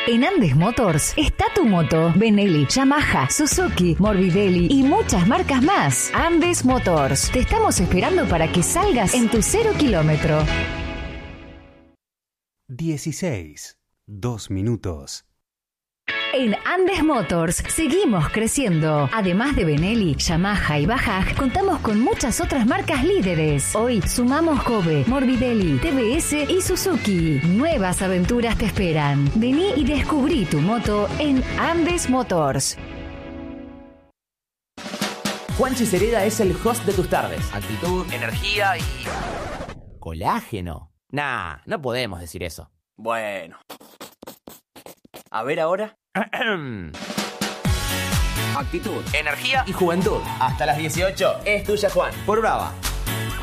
En Andes Motors está tu moto, Benelli, Yamaha, Suzuki, Morbidelli y muchas marcas más. Andes Motors, te estamos esperando para que salgas en tu 0 kilómetro. 16, 2 minutos. En Andes Motors seguimos creciendo. Además de Benelli, Yamaha y Bajaj, contamos con muchas otras marcas líderes. Hoy sumamos Kobe, Morbidelli, TBS y Suzuki. Nuevas aventuras te esperan. Vení y descubrí tu moto en Andes Motors. Juanchi Cereda es el host de tus tardes. Actitud, energía y... colágeno. Nah, no podemos decir eso. Bueno. A ver ahora. Actitud, energía y juventud. Hasta las 18 es tuya, Juan. Por Brava.